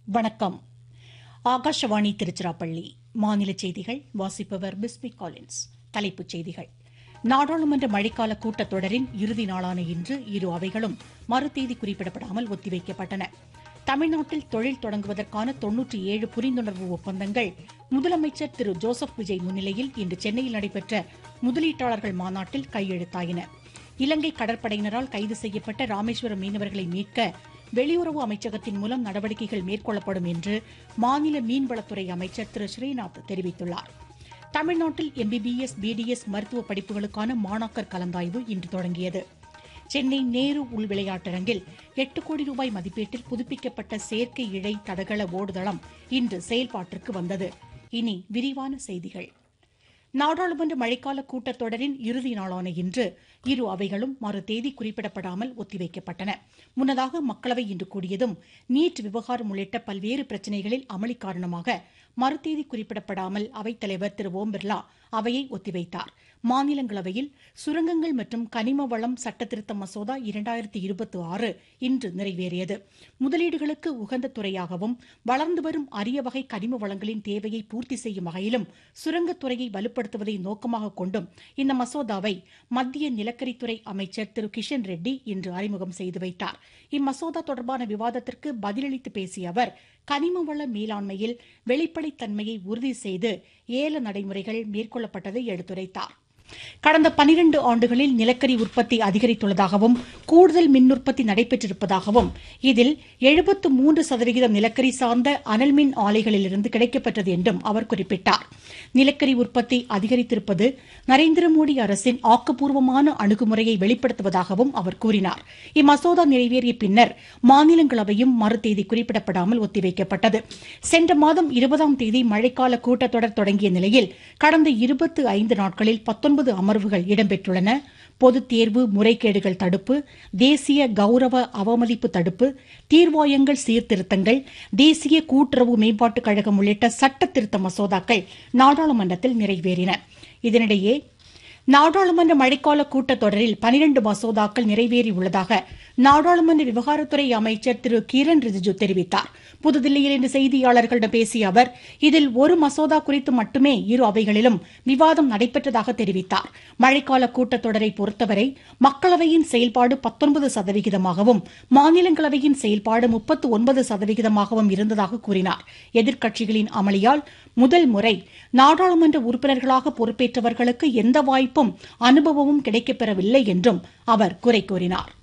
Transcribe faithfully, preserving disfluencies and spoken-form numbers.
வணக்கம். ஆகாஷவாணி திருச்சிராப்பள்ளி. மாநில செய்திகள் வாசிப்பவர் பிஸ்மி காலின்ஸ். தலைப்புச் செய்திகள். நாடாளுமன்ற மழைக்கால கூட்டத்தொடரின் இறுதி நாளான இன்று இரு அவைகளும் மறுதேதி குறிப்பிடப்படாமல் ஒத்திவைக்கப்பட்டன. தமிழ்நாட்டில் தொழில் தொடங்குவதற்கான தொன்னூற்றி ஏழு புரிந்துணர்வு ஒப்பந்தங்கள் முதலமைச்சர் திரு ஜோசப் விஜய் முன்னிலையில் இன்று சென்னையில் நடைபெற்ற முதலீட்டாளர்கள் மாநாட்டில் கையெழுத்தாயின. இலங்கை கடற்படையினரால் கைது செய்யப்பட்ட ராமேஸ்வரம் மீனவர்களை மீட்க வெளியுறவு அமைச்சகத்தின் மூலம் நடவடிக்கைகள் மேற்கொள்ளப்படும் என்று மாநில மீன்வளத்துறை அமைச்சர் திரு ஸ்ரீநாத் தெரிவித்துள்ளார். தமிழ்நாட்டில் எம்பிபிஎஸ், பிடிஎஸ் மருத்துவ படிப்புகளுக்கான மாணாக்கர் கலந்தாய்வு இன்று தொடங்கியது. சென்னை நேரு உள் விளையாட்டரங்கில் எட்டு கோடி ரூபாய் மதிப்பீட்டில் புதுப்பிக்கப்பட்ட செயற்கை இழை தடகள ஓடுதளம் இன்று செயல்பாட்டிற்கு வந்தது. இனி விரிவான செய்திகள். நாடாளுமன்ற மழைக்கால கூட்டத்தொடரின் இறுதி நாளான இன்று இரு அவைகளும் மறுதேதி குறிப்பிடப்படாமல் ஒத்திவைக்கப்பட்டன. முன்னதாக மக்களவை இன்று கூடியதும் நீட் விவகாரம் உள்ளிட்ட பல்வேறு பிரச்சினைகளில் அமளி காரணமாக மறுதேதி குறிப்பிடப்படாமல் அவைத்தலைவர் திரு ஓம் பிர்லா அவையை ஒத்திவைத்தார். மாநிலங்களவையில் சுரங்கங்கள் மற்றும் கனிம வளம் சட்டத்திருத்த மசோதா இரண்டாயிரத்தி இருபத்தி ஆறு இன்று நிறைவேறியது. முதலீடுகளுக்கு உகந்த துறையாகவும் வளர்ந்து வரும் அரிய வகை கனிம வளங்களின் தேவையை பூர்த்தி செய்யும் வகையிலும் சுரங்கத்துறையை வலுப்படுத்துவதை நோக்கமாக கொண்டும் இந்த மசோதாவை மத்திய நிலக்கரித்துறை அமைச்சர் திரு கிஷன் ரெட்டி இன்று அறிமுகம் செய்து வைத்தார். இம்மசோதா தொடர்பான விவாதத்திற்கு பதிலளித்து பேசிய அவர், கனிம வள மேலாண்மையில் வெளிப்படைத்தன்மையை உறுதி செய்து ஏல நடைமுறைகள் மேற்கொள்ளப்பட்டதை எடுத்துரைத்தார். கடந்த பனிரண்டு ஆண்டுகளில் நிலக்கரி உற்பத்தி அதிகரித்துள்ளதாகவும் கூடுதல் மின் உற்பத்தி நடைபெற்றிருப்பதாகவும் இதில் எழுபத்து மூன்று சதவிகிதம் நிலக்கரி சார்ந்த அனல் மின் ஆலைகளிலிருந்து கிடைக்கப்பெற்றது என்றும் அவர் குறிப்பிட்டார். நிலக்கரி உற்பத்தி அதிகரித்திருப்பது நரேந்திர மோடி அரசின் ஆக்கப்பூர்வமான அணுகுமுறையை வெளிப்படுத்துவதாகவும் அவர் கூறினார். இம்மசோதா நிறைவேறிய பின்னர் மாநிலங்களவையும் மறுதேதி குறிப்பிடப்படாமல் ஒத்திவைக்கப்பட்டது. சென்ற மாதம் இருபதாம் தேதி மழைக்கால கூட்டத்தொடர் தொடங்கிய நிலையில் கடந்த இருபத்தி ஐந்து நாட்களில் பத்தொன்பது அமர்வுகள் இடம்பெற்றுள்ளன. பொதுத் தேர்வு முறைகேடுகள் தடுப்பு, தேசிய கௌரவ அவமதிப்பு தடுப்பு, தீர்வாயங்கள் சீர்திருத்தங்கள், தேசிய கூட்டுறவு மேம்பாட்டுக் கழகம் உள்ளிட்ட சட்ட திருத்த மசோதாக்கள் நாடாளுமன்றத்தில் நிறைவேறின. இதனிடையே நாடாளுமன்ற மழைக்கால கூட்டத்தொடரில் பனிரண்டு மசோதாக்கள் நிறைவேறியுள்ளதாக நாடாளுமன்ற விவகாரத்துறை அமைச்சர் திரு கிரண் ரிஜிஜு தெரிவித்தார். புதுதில்லியில் இன்று செய்தியாளர்களிடம் பேசிய அவர், இதில் ஒரு மசோதா குறித்து மட்டுமே இரு அவைகளிலும் விவாதம் நடைபெற்றதாக தெரிவித்தார். மழைக்கால கூட்டத்தொடரை பொறுத்தவரை மக்களவையின் செயல்பாடு பத்தொன்பது சதவிகிதமாகவும் மாநிலங்களவையின் செயல்பாடு முப்பத்து ஒன்பது சதவிகிதமாகவும் இருந்ததாக கூறினார். எதிர்க்கட்சிகளின் அமளியால் முதல் முறை நாடாளுமன்ற உறுப்பினர்களாக பொறுப்பேற்றவர்களுக்கு எந்த வாய்ப்பும் அனுபவமும் கிடைக்கப்பெறவில்லை என்றும் அவர் குறை கூறினார்.